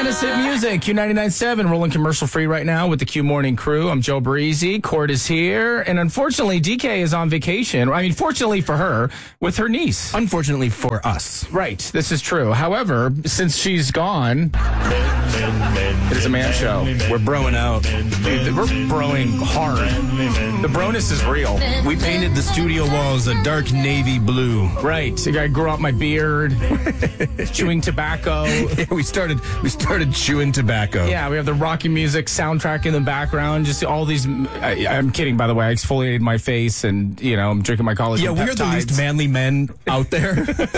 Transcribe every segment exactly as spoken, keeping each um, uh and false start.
Greatest hit music, Q ninety-nine point seven, rolling commercial free right now with the Q Morning Crew. I'm Joe Breezy. Court is here. And unfortunately, D K is on vacation. I mean, fortunately for her, with her niece. Unfortunately for us. Right. This is true. However, since she's gone, it is a man show. We're broing out. Dude, we're broing hard. The broness is real. We painted the studio walls a dark navy blue. Right. I grew out my beard, chewing tobacco. Yeah, we started we started chewing tobacco. Yeah, we have the Rocky Music soundtrack in the background. Just all these. I, I'm kidding, by the way. I exfoliated my face, and you know, I'm drinking my collagen. Yeah, we're the least manly men out there.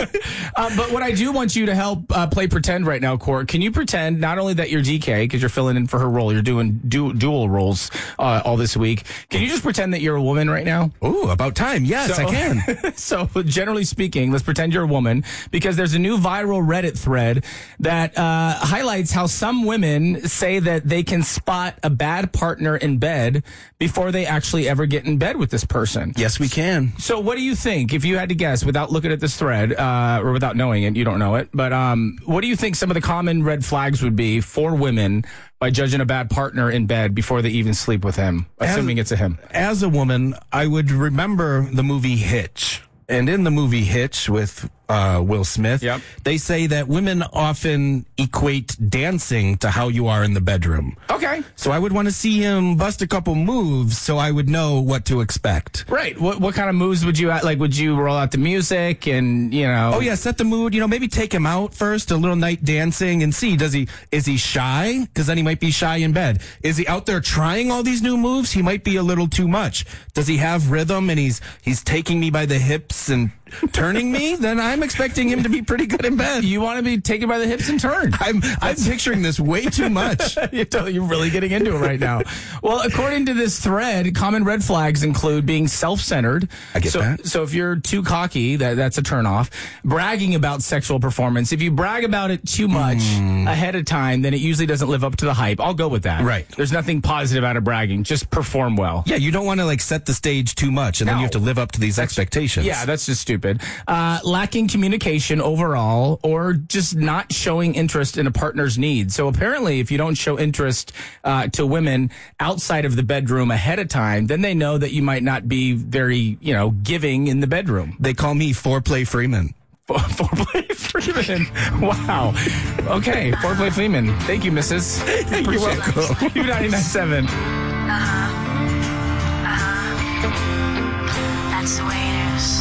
um, but what I do want you to help uh, play pretend right now, Court. Can you pretend not only that you're D K because you're filling in for her role, you're doing du- dual roles uh, all this week. Can you just pretend that you're a woman right now? Ooh, about time. Yes, so, I can. So, generally speaking, let's pretend you're a woman because there's a new viral Reddit thread that uh, highlights how some women say that they can spot a bad partner in bed before they actually ever get in bed with this person. Yes, we can. So what do you think, if you had to guess without looking at this thread uh, or without knowing it, you don't know it, but um, what do you think some of the common red flags would be for women by judging a bad partner in bed before they even sleep with him, assuming as, it's a him? As a woman, I would remember the movie Hitch. And in the movie Hitch with uh, Will Smith, yep. they say that women often equate dancing to how you are in the bedroom. Okay. So I would want to see him bust a couple moves so I would know what to expect. Right. What what kind of moves would you, like, would you roll out the music and, you know? Oh, yeah, set the mood. You know, maybe take him out first, a little night dancing, and see, does he, is he shy? Because then he might be shy in bed. Is he out there trying all these new moves? He might be a little too much. Does he have rhythm and he's he's taking me by the hips and turning me? Then I'm expecting him to be pretty good in bed. You want to be taken by the hips and turned. I'm I'm picturing this way too much. You're really getting into it right now. Well, according to this thread, common red flags include being self-centered. I get so, that. So if you're too cocky, that, that's a turnoff. Bragging about sexual performance. If you brag about it too much mm. ahead of time, then it usually doesn't live up to the hype. I'll go with that. Right. There's nothing positive out of bragging. Just perform well. Yeah, you don't want to like set the stage too much, and no. then you have to live up to these that's, expectations. Yeah, that's just stupid. Uh, lacking communication overall, or just not showing interest in a partner's needs. So apparently, if you don't show interest uh, to women outside of the bedroom ahead of time, then they know that you might not be very, you know, giving in the bedroom. They call me Foreplay Freeman. Foreplay Freeman. Wow. Okay, Foreplay Freeman. Thank you, missus Appreciate You're welcome. Q ninety-nine point seven. Uh-huh. Uh-huh. That's the way